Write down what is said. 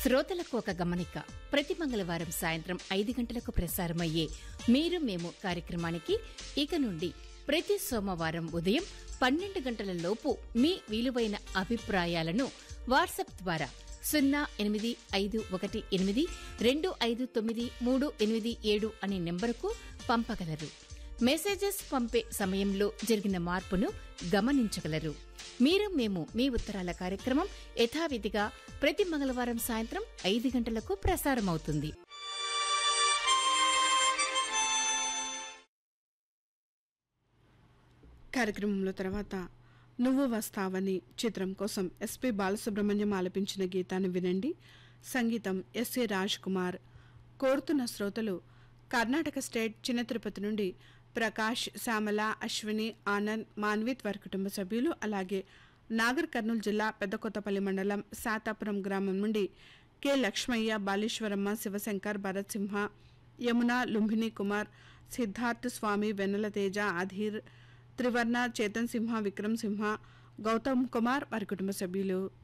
శ్రోతలకు ఒక గమనిక. ప్రతి మంగళవారం సాయంత్రం 5 గంటలకు ప్రసారమయ్యే మీరు మేము కార్యక్రమానికి ఇక నుండి ప్రతి సోమవారం ఉదయం 12 గంటల లోపు మీ విలువైన అభిప్రాయాలను వాట్సాప్ ద్వారా 08518259387 అనే నెంబరుకు పంపగలరు. మెసేజెస్ పంపే సమయంలో జరిగిన మార్పును గమనించగలరు. మీరు మేము మీ ఉత్తరాల కార్యక్రమం యథావిధిగా ప్రతి మంగళవారం సాయంత్రం 5 గంటలకు ప్రసారమవుతుంది. కార్యక్రమంలో తర్వాత నువ్వు వస్తావని చిత్రం కోసం ఎస్పి బాలసుబ్రహ్మణ్యం ఆలపించిన గీతాన్ని వినండి. సంగీతం ఎస్ఏ రాజ్ కుమార్. కోరుతున్న శ్రోతలు కర్ణాటక స్టేట్ చిన్న తిరుపతి నుండి ప్రకాష్, శ్యామల, అశ్విని, ఆనంద్, మాన్విత్ వారి కుటుంబ సభ్యులు, అలాగే నాగర్ కర్నూలు జిల్లా పెద్దకొత్తపల్లి మండలం శాతాపురం గ్రామం నుండి కె లక్ష్మయ్య, బాలేశ్వరమ్మ, శివశంకర్, భరత్ సింహ, యమున, లుంభిని కుమార్, సిద్ధార్థ్ స్వామి, వెన్నెల తేజ, అధీర్, త్రివర్ణ, చేతన్ సింహ, విక్రమ్ సింహ, గౌతమ్ కుమార్ వారి కుటుంబ సభ్యులు.